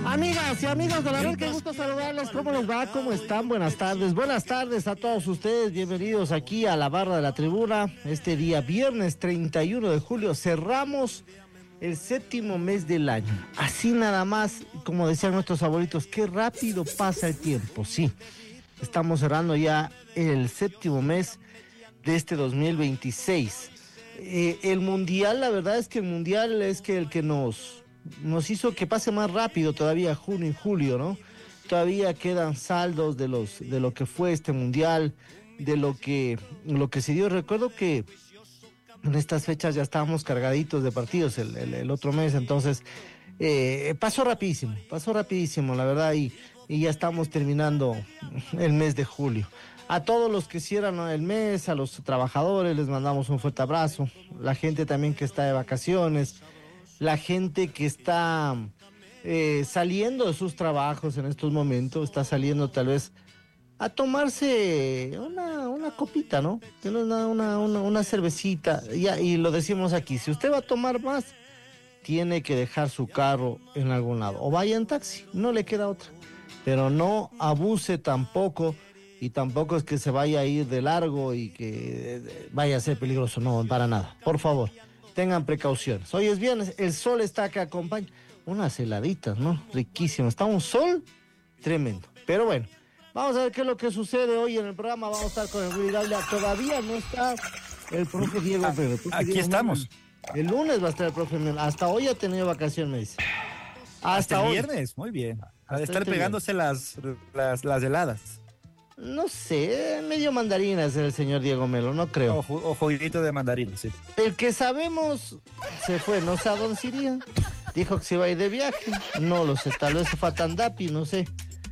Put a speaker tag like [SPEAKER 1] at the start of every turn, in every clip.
[SPEAKER 1] Amigas y amigos de la red, qué gusto saludarles. ¿Cómo les va? ¿Cómo están? Buenas tardes a todos ustedes. Bienvenidos aquí a la barra de la tribuna. Este día, viernes 31 de julio, cerramos el séptimo mes del año. Así nada más, como decían nuestros abuelitos, qué rápido pasa el tiempo. Sí, estamos cerrando ya el séptimo mes de este 2026. El mundial, la verdad es que el mundial es que el que nos hizo que pase más rápido todavía junio y julio, ¿no? Todavía quedan saldos de lo que fue este mundial, de lo que se dio. Recuerdo que en estas fechas ya estábamos cargaditos de partidos el otro mes, entonces pasó rapidísimo, la verdad, y ya estamos terminando el mes de julio. A todos los que cierran el mes, a los trabajadores, les mandamos un fuerte abrazo. La gente también que está de vacaciones, la gente que está saliendo de sus trabajos en estos momentos, está saliendo tal vez a tomarse una copita, ¿no? Una cervecita. Y lo decimos aquí, si usted va a tomar más, tiene que dejar su carro en algún lado. O vaya en taxi, no le queda otra. Pero no abuse tampoco. Y tampoco es que se vaya a ir de largo y que vaya a ser peligroso, no, para nada. Por favor, tengan precauciones. Hoy es viernes, el sol está acá, acompaña. Unas heladitas, ¿no? Riquísimo. Está un sol tremendo. Pero bueno, vamos a ver qué es lo que sucede hoy en el programa. Vamos a estar con el Willy Dávila. Todavía no está el profe Diego Melo.
[SPEAKER 2] Aquí estamos.
[SPEAKER 1] El lunes va a estar el profe Melo. Hasta hoy ha tenido vacación, me dice.
[SPEAKER 2] Hasta el viernes, muy bien. Ha de estar pegándose las heladas.
[SPEAKER 1] No sé, medio mandarina es el señor Diego Melo, no creo.
[SPEAKER 2] O juguito de mandarina, sí.
[SPEAKER 1] El que sabemos se fue, no sé a dónde se iría. Dijo que se iba a ir de viaje, no lo sé, tal vez se fue a Tandapi, no sé.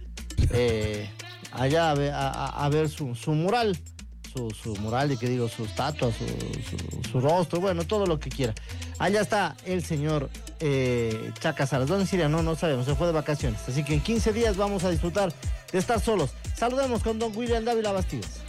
[SPEAKER 1] Allá a ver su mural, su mural, y que digo, su estatua, su rostro, bueno, todo lo que quiera. Allá está el señor Chaca Salas. ¿Dónde se iría? No sabemos, se fue de vacaciones. Así que en 15 días vamos a disfrutar de estar solos. Saludemos con don William Dávila Bastidas.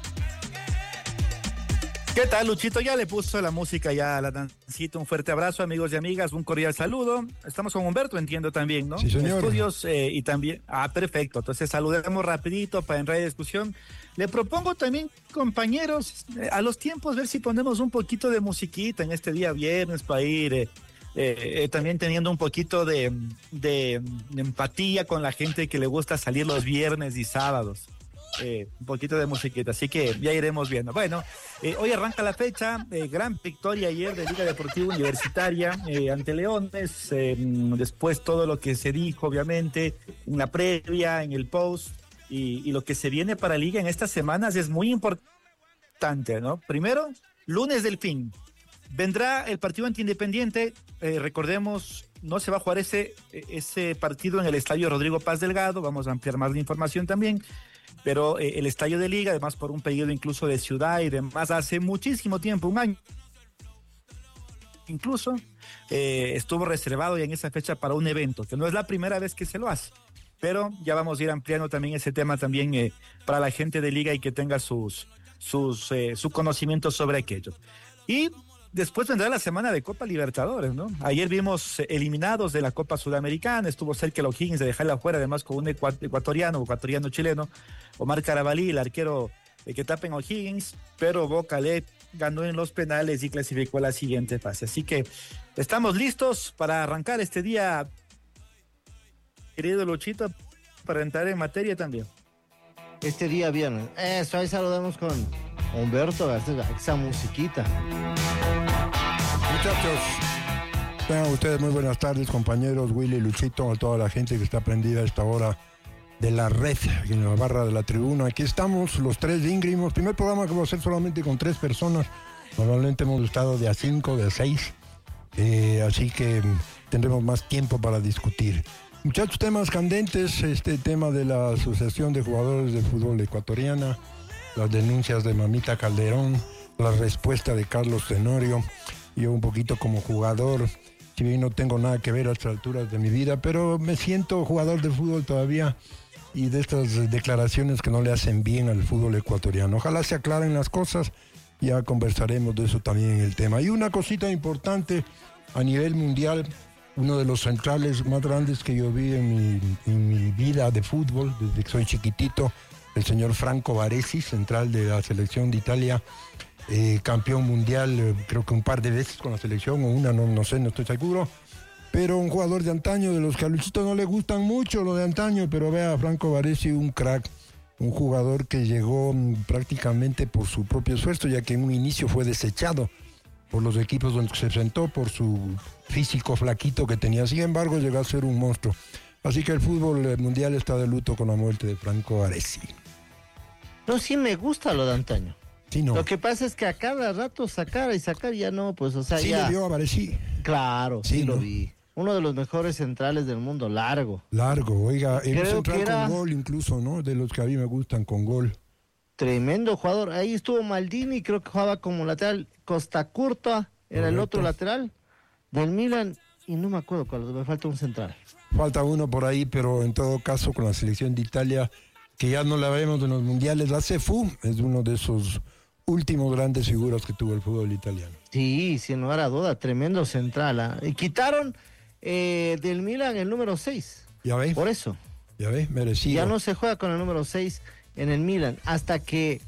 [SPEAKER 2] ¿Qué tal, Luchito? Ya le puso la música ya a la dancita. Un fuerte abrazo, amigos y amigas, un cordial saludo. Estamos con Humberto, entiendo también, ¿no?
[SPEAKER 3] Sí, señor.
[SPEAKER 2] Estudios y también... perfecto. Entonces saludemos rapidito para entrar en discusión. Le propongo también, compañeros, a los tiempos, ver si ponemos un poquito de musiquita en este día viernes para ir... también teniendo un poquito de empatía con la gente que le gusta salir los viernes y sábados. Un poquito de musiquita, así que ya iremos viendo. Bueno, hoy arranca la fecha, gran victoria ayer de Liga Deportiva Universitaria ante Leones, después todo lo que se dijo, obviamente, en la previa, en el post, y lo que se viene para Liga en estas semanas es muy importante, ¿no? Primero, lunes del fin. Vendrá el partido ante Independiente, recordemos, no se va a jugar ese partido en el estadio Rodrigo Paz Delgado, vamos a ampliar más la información también, pero el estadio de Liga, además por un pedido incluso de Ciudad y demás, hace muchísimo tiempo, un año, incluso estuvo reservado ya en esa fecha para un evento, que no es la primera vez que se lo hace, pero ya vamos a ir ampliando también ese tema también para la gente de Liga y que tenga su conocimiento sobre aquello. Y después vendrá la semana de Copa Libertadores, ¿no? Ayer vimos eliminados de la Copa Sudamericana, estuvo cerca el O'Higgins de dejarla fuera, además con un ecuatoriano chileno, Omar Carabalí, el arquero que tapa en O'Higgins, pero Boca le ganó en los penales y clasificó a la siguiente fase. Así que estamos listos para arrancar este día, querido Luchito, para entrar en materia también.
[SPEAKER 1] Este día viernes. Eso, ahí saludamos con Humberto, esa musiquita.
[SPEAKER 3] Muchachos, tengan ustedes muy buenas tardes, compañeros, Willy, Luchito, a toda la gente que está prendida a esta hora de la red, en la barra de la tribuna. Aquí estamos, los tres íngrimos. Primer programa que voy a hacer solamente con 3 personas. Normalmente hemos estado de a 5, de a 6. Así que tendremos más tiempo para discutir. Muchachos, temas candentes, este tema de la Asociación de Jugadores de Fútbol Ecuatoriana, las denuncias de Mamita Calderón, la respuesta de Carlos Tenorio. Yo un poquito como jugador, si bien no tengo nada que ver a estas alturas de mi vida, pero me siento jugador de fútbol todavía, y de estas declaraciones que no le hacen bien al fútbol ecuatoriano. Ojalá se aclaren las cosas, ya conversaremos de eso también en el tema. Y una cosita importante a nivel mundial, uno de los centrales más grandes que yo vi en mi vida de fútbol, desde que soy chiquitito, el señor Franco Baresi, central de la selección de Italia, campeón mundial, creo que un par de veces con la selección, o una, no sé, no estoy seguro, pero un jugador de antaño, de los que a Luchito no le gustan mucho lo de antaño, pero vea, Franco Baresi, un crack, un jugador que llegó prácticamente por su propio esfuerzo, ya que en un inicio fue desechado por los equipos donde se sentó, por su físico flaquito que tenía. Sin embargo, llegó a ser un monstruo. Así que el fútbol mundial está de luto con la muerte de Franco Baresi.
[SPEAKER 1] No, sí me gusta lo de antaño.
[SPEAKER 3] Sí, no.
[SPEAKER 1] Lo que pasa es que a cada rato sacar ya no, pues, o sea,
[SPEAKER 3] sí
[SPEAKER 1] ya...
[SPEAKER 3] le vio a Baresi.
[SPEAKER 1] Claro, sí
[SPEAKER 3] ¿no?
[SPEAKER 1] Lo vi. Uno de los mejores centrales del mundo, largo.
[SPEAKER 3] Largo, oiga,
[SPEAKER 1] Creo
[SPEAKER 3] un central
[SPEAKER 1] que era...
[SPEAKER 3] con gol incluso, ¿no? De los que a mí me gustan con gol.
[SPEAKER 1] Tremendo jugador. Ahí estuvo Maldini, creo que jugaba como lateral. Costa Curta era
[SPEAKER 3] Correcto.
[SPEAKER 1] el otro lateral del Milan. Y no me acuerdo cuál, me falta un central.
[SPEAKER 3] Falta uno por ahí, pero en todo caso con la selección de Italia, que ya no la vemos en los mundiales, la Cefu es uno de esos últimos grandes figuras que tuvo el fútbol italiano.
[SPEAKER 1] Sí, sin lugar a duda, tremendo central. ¿Ah? Y quitaron del Milan el número 6.
[SPEAKER 3] ¿Ya ve?
[SPEAKER 1] Por eso.
[SPEAKER 3] ¿Ya ve? Merecido.
[SPEAKER 1] Ya no se juega con el número 6 en el Milan, hasta que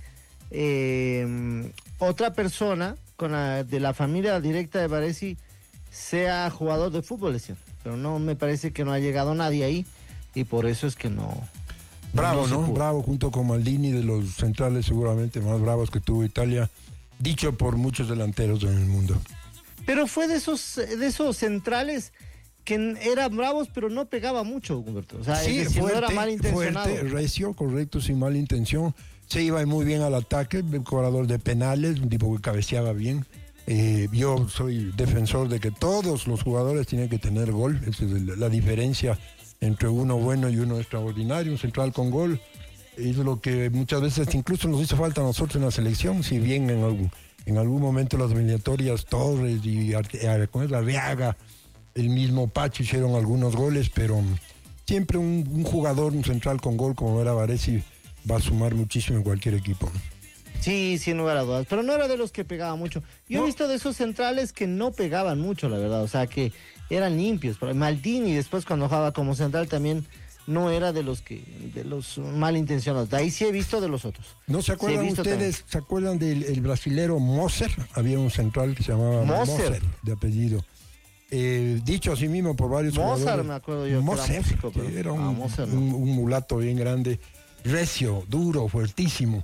[SPEAKER 1] otra persona de la familia directa de Baresi sea jugador de fútbol, decía. Pero no, me parece que no ha llegado nadie ahí, y por eso es que no...
[SPEAKER 3] Bravo, ¿no?
[SPEAKER 1] pudo.
[SPEAKER 3] Bravo, junto con Maldini, de los centrales seguramente más bravos que tuvo Italia, dicho por muchos delanteros en el mundo.
[SPEAKER 1] Pero fue de esos centrales que eran bravos, pero no pegaba mucho, Humberto. O sea,
[SPEAKER 3] Sí,
[SPEAKER 1] es decir,
[SPEAKER 3] fuerte,
[SPEAKER 1] no era malintencionado.
[SPEAKER 3] fuerte, recio, correcto, sin mala intención. Se iba muy bien al ataque, cobrador de penales, un tipo que cabeceaba bien. Yo soy defensor de que todos los jugadores tienen que tener gol. Esa es la diferencia entre uno bueno y uno extraordinario, un central con gol. Es lo que muchas veces incluso nos hizo falta a nosotros en la selección, si bien en algún momento las eliminatorias Torres y Arriaga, el mismo Pacho hicieron algunos goles, pero siempre un jugador, un central con gol como era Baresi, va a sumar muchísimo en cualquier equipo.
[SPEAKER 1] Sí, sin lugar a dudas, pero no era de los que pegaba mucho. Yo
[SPEAKER 3] No.
[SPEAKER 1] he visto de esos centrales que no pegaban mucho, la verdad, o sea, que eran limpios. Maldini después cuando jugaba como central también no era de los malintencionados. De ahí sí he visto de los otros.
[SPEAKER 3] ¿No se acuerdan ustedes?
[SPEAKER 1] También.
[SPEAKER 3] ¿Se acuerdan del el brasilero Moser? Había un central que se llamaba Moser de apellido. Dicho así mismo por varios
[SPEAKER 1] Mozart,
[SPEAKER 3] jugadores.
[SPEAKER 1] me acuerdo yo,
[SPEAKER 3] Moser,
[SPEAKER 1] que era músico, pero
[SPEAKER 3] que era
[SPEAKER 1] Mozart no.
[SPEAKER 3] un mulato bien grande, recio, duro, fuertísimo.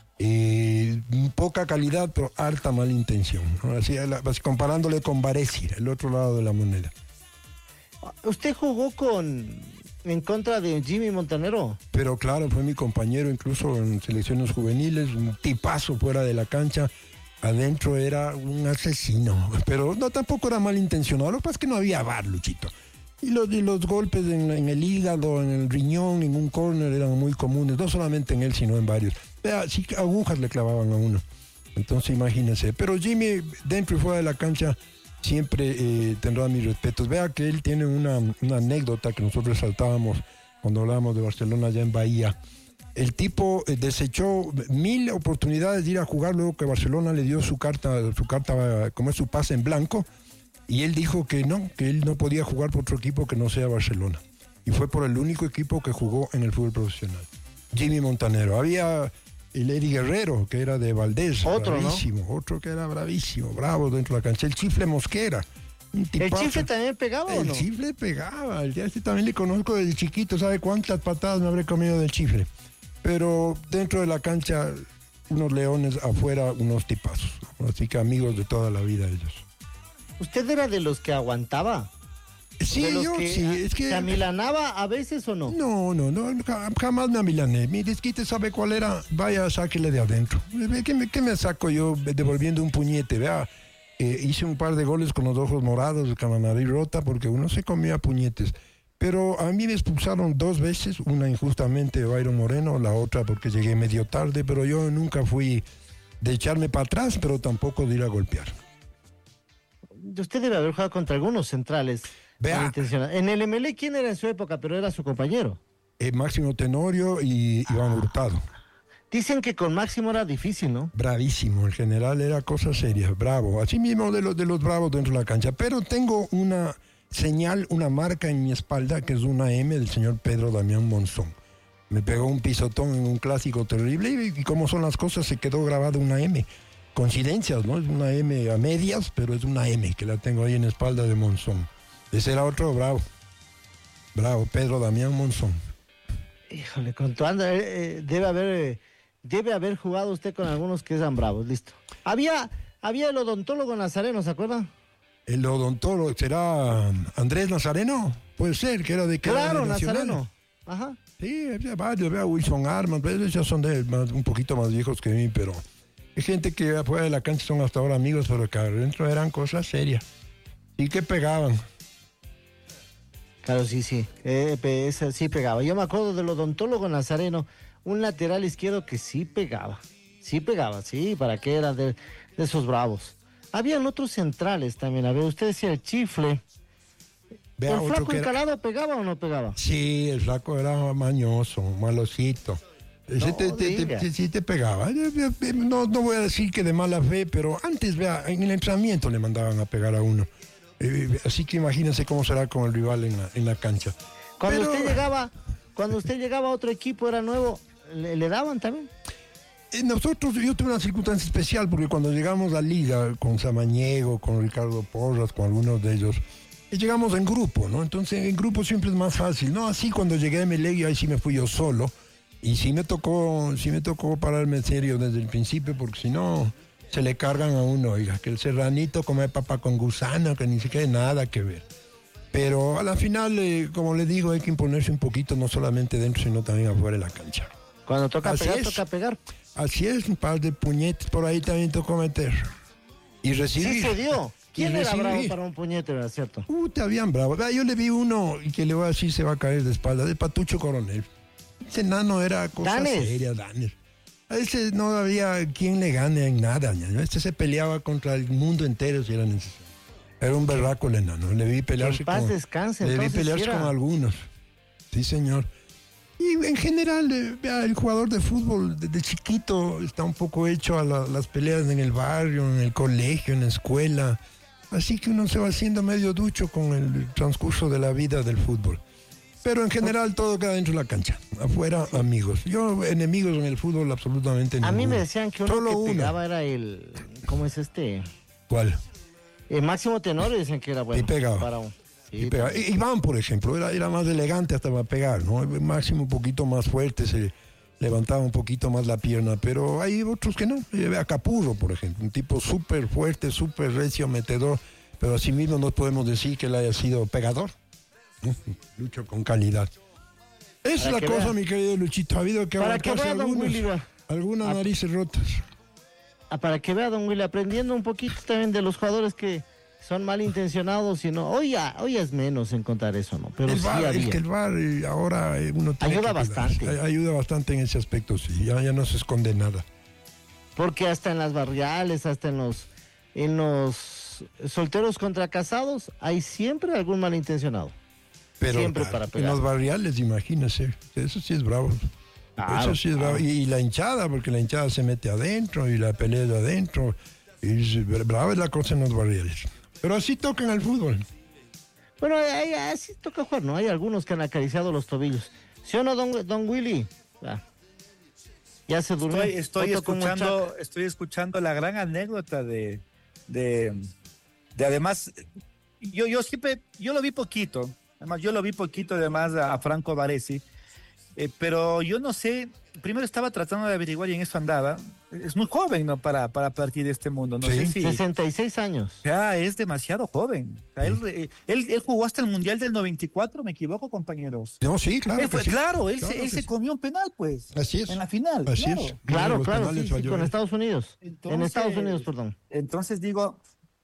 [SPEAKER 3] Poca calidad, pero harta mala intención, ¿no? Así, comparándole con Baresi, el otro lado de la moneda.
[SPEAKER 1] ¿Usted jugó en contra de Jimmy Montanero?
[SPEAKER 3] Pero claro, fue mi compañero incluso en selecciones juveniles, un tipazo fuera de la cancha. Adentro era un asesino, pero no, tampoco era malintencionado. Lo que pasa es que no había VAR, Luchito. Y los golpes en el hígado, en el riñón, en un córner eran muy comunes, no solamente en él, sino en varios. Vea, sí, agujas le clavaban a uno. Entonces imagínense. Pero Jimmy, dentro y fuera de la cancha, siempre tendrá mis respetos. Vea que él tiene una anécdota que nosotros saltábamos cuando hablábamos de Barcelona allá en Bahía. El tipo desechó 1000 oportunidades de ir a jugar luego que Barcelona le dio su carta, como es su pase en blanco, y él dijo que él no podía jugar por otro equipo que no sea Barcelona. Y fue por el único equipo que jugó en el fútbol profesional. Jimmy Montanero. Había el Eri Guerrero, que era de Valdés,
[SPEAKER 1] otro,
[SPEAKER 3] bravísimo, ¿no? Otro que era bravísimo, bravo dentro de la cancha. El Chifle Mosquera.
[SPEAKER 1] ¿El Chifle también pegaba o no?
[SPEAKER 3] El Chifle pegaba. Este también le conozco desde chiquito. ¿Sabe cuántas patadas me habré comido del Chifle? Pero dentro de la cancha, unos leones, afuera, unos tipazos. Así que amigos de toda la vida ellos.
[SPEAKER 1] ¿Usted era de los que aguantaba?
[SPEAKER 3] Sí,
[SPEAKER 1] ¿De los
[SPEAKER 3] yo
[SPEAKER 1] que
[SPEAKER 3] sí. Es que
[SPEAKER 1] ¿se amilanaba a veces o no?
[SPEAKER 3] No, jamás me amilané. Mi desquite, ¿sabe cuál era? Vaya, sáquele de adentro. ¿Qué me saco yo devolviendo un puñete? Vea, hice un par de goles con los ojos morados, con la nariz rota, porque uno se comía puñetes. Pero a mí me expulsaron 2 veces, una injustamente de Byron Moreno, la otra porque llegué medio tarde, pero yo nunca fui de echarme para atrás, pero tampoco de ir a golpear.
[SPEAKER 1] Usted debe haber jugado contra algunos centrales.
[SPEAKER 3] Vea.
[SPEAKER 1] En el MLE, ¿quién era en su época? Pero era su compañero.
[SPEAKER 3] Máximo Tenorio y Iván Hurtado.
[SPEAKER 1] Dicen que con Máximo era difícil, ¿no?
[SPEAKER 3] Bravísimo, el general era cosa seria, bravo. Así mismo de los bravos dentro de la cancha. Pero tengo una señal, una marca en mi espalda que es una M del señor Pedro Damián Monzón. Me pegó un pisotón en un clásico terrible y como son las cosas se quedó grabada una M. Coincidencias, ¿no? Es una M a medias, pero es una M que la tengo ahí en la espalda de Monzón. Ese era otro bravo. Bravo, Pedro Damián Monzón.
[SPEAKER 1] Híjole, con tu anda, debe haber jugado usted con algunos que eran bravos, listo. Había el odontólogo Nazareno, ¿se acuerda?
[SPEAKER 3] El odontólogo, ¿será Andrés Nazareno? Puede ser, que era de...
[SPEAKER 1] Claro, Nazareno. Ajá.
[SPEAKER 3] Sí, había varios, había Wilson Armas, ellos ya son un poquito más viejos que mí, pero hay gente que afuera de la cancha son hasta ahora amigos, pero que adentro eran cosas serias. Y que pegaban.
[SPEAKER 1] Claro, sí. Ese sí pegaba. Yo me acuerdo del odontólogo Nazareno, un lateral izquierdo que sí pegaba. Sí, ¿para qué era de esos bravos? Habían otros centrales también, a ver, usted decía el Chifle.
[SPEAKER 3] Vea,
[SPEAKER 1] ¿El Flaco Encalado pegaba o no pegaba?
[SPEAKER 3] Sí, el Flaco era mañoso, malosito. Sí te pegaba. No voy a decir que de mala fe, pero antes, vea, en el entrenamiento le mandaban a pegar a uno. Así que imagínense cómo será con el rival en la cancha.
[SPEAKER 1] Cuando usted llegaba a otro equipo, era nuevo, ¿le daban también?
[SPEAKER 3] Yo tuve una circunstancia especial porque cuando llegamos a Liga con Samaniego, con Ricardo Porras, con algunos de ellos, llegamos en grupo, ¿no? Entonces en grupo siempre es más fácil, ¿no? Así cuando llegué a Melegui, ahí sí me fui yo solo y sí me tocó pararme en serio desde el principio porque si no se le cargan a uno, oiga, que el serranito come papa con gusano, que ni siquiera hay nada que ver. Pero a la final, como le digo, hay que imponerse un poquito, no solamente dentro, sino también afuera de la cancha.
[SPEAKER 1] Cuando toca pegar.
[SPEAKER 3] Así es, un par de puñetes por ahí también tocó meter. Y recibir.
[SPEAKER 1] Sí se dio. ¿Quién era bravo para un puñete, era cierto?
[SPEAKER 3] Te habían bravo. Yo le vi uno y que le voy a decir se va a caer de espalda, de Patucho Coronel. Ese nano era cosa seria, Danes. A ese no había quien le gane en nada, ¿no? Este se peleaba contra el mundo entero si era necesario. Era un berraco el enano. Le vi pelearse con algunos. Sí, señor. Y en general, el jugador de fútbol desde chiquito está un poco hecho a las peleas en el barrio, en el colegio, en la escuela. Así que uno se va haciendo medio ducho con el transcurso de la vida del fútbol. Pero en general todo queda dentro de la cancha. Afuera, amigos. Yo, enemigos en el fútbol, absolutamente ninguno.
[SPEAKER 1] A mí me decían que uno que pegaba era el... ¿Cómo es este?
[SPEAKER 3] ¿Cuál?
[SPEAKER 1] El Máximo Tenorio, dicen que era bueno.
[SPEAKER 3] Y pegaba.
[SPEAKER 1] Sí,
[SPEAKER 3] Iván, por ejemplo, era más elegante hasta para pegar, ¿no? El Máximo un poquito más fuerte, se levantaba un poquito más la pierna, pero hay otros que no. A Capurro, por ejemplo, un tipo súper fuerte, súper recio, metedor, pero asimismo no podemos decir que él haya sido pegador. Lucho con calidad. Esa es la cosa, mi querido Luchito. Ha habido que abarcarse algunas narices rotas.
[SPEAKER 1] Para que vea, don Willy, aprendiendo un poquito también de los jugadores que son malintencionados, sino hoy es menos encontrar eso, ¿no? Pero
[SPEAKER 3] es que el VAR ahora uno tiene
[SPEAKER 1] ayuda bastante.
[SPEAKER 3] Ayuda bastante en ese aspecto, sí. Ya no se esconde nada.
[SPEAKER 1] Porque hasta en las barriales, hasta en los solteros contra casados, hay siempre algún malintencionado.
[SPEAKER 3] Pero
[SPEAKER 1] siempre para pegar.
[SPEAKER 3] En los barriales, imagínese, eso sí es bravo.
[SPEAKER 1] Claro,
[SPEAKER 3] eso sí es bravo. Y la hinchada, porque la hinchada se mete adentro y la pelea de adentro. Y brava es la cosa en los barriales. Pero así toca en el fútbol.
[SPEAKER 1] Bueno, así toca jugar, ¿no? Hay algunos que han acariciado los tobillos. ¿Sí o no, don Willy? Ya se durmió.
[SPEAKER 2] Estoy escuchando la gran anécdota de además, yo lo vi poquito. Además, además a Franco Baresi, pero yo no sé, primero estaba tratando de averiguar y en eso andaba. Es muy joven, ¿no? Para partir de este mundo, no sé si...
[SPEAKER 1] 66 años.
[SPEAKER 2] Ya, es demasiado joven. O sea, él jugó hasta el Mundial del 94, me equivoco, compañeros.
[SPEAKER 3] No, sí, claro.
[SPEAKER 2] Él se comió un penal, pues.
[SPEAKER 3] Así es.
[SPEAKER 2] En la final,
[SPEAKER 3] Así
[SPEAKER 1] claro.
[SPEAKER 3] es.
[SPEAKER 1] Claro, sí, con Estados Unidos. En Estados Unidos, perdón.
[SPEAKER 2] Entonces digo,